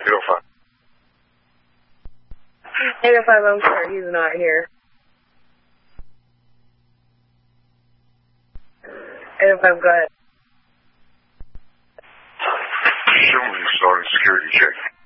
805. 805, I'm sorry, he's not here. 805, go ahead. Show me starting security check.